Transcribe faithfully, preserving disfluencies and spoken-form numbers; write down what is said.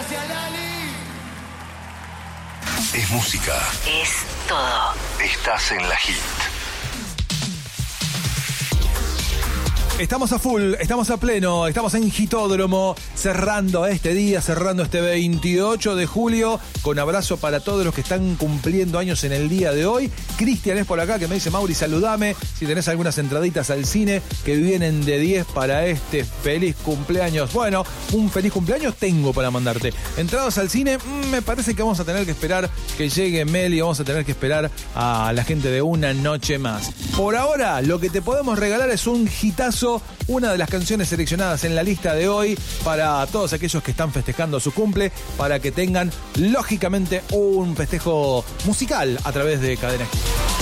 Gracias, Lali. Es música. Es todo. Estás en la Hit. Estamos a full, estamos a pleno, estamos en Hitódromo, cerrando este día, cerrando este veintiocho de julio, con abrazo para todos los que están cumpliendo años en el día de hoy. Cristian es por acá que me dice, Mauri, saludame, si tenés algunas entraditas al cine que vienen de diez para este feliz cumpleaños. Bueno, un feliz cumpleaños tengo para mandarte. Entradas al cine, mmm, me parece que vamos a tener que esperar que llegue Meli, vamos a tener que esperar a la gente de Una Noche Más. Por ahora, lo que te podemos regalar es un hitazo, una de las canciones seleccionadas en la lista de hoy para todos aquellos que están festejando su cumple, para que tengan lógicamente un festejo musical a través de Cadena Hit.